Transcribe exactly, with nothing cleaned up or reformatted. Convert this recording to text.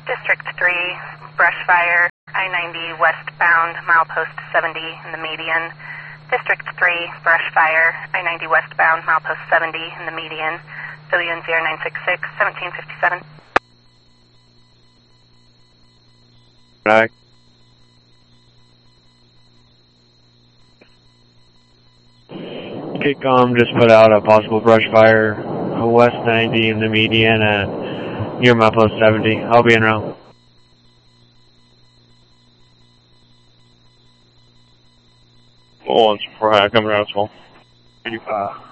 District three, brush fire, I ninety westbound, milepost seventy in the median. District three, brush fire, I ninety westbound, milepost seventy in the median. W N zero nine six six, seventeen fifty-seven. Right. Kickom just put out a possible brush fire, west ninety in the median at near milepost seventy. I'll be en route. Oh, it's for coming out as well. eighty-five.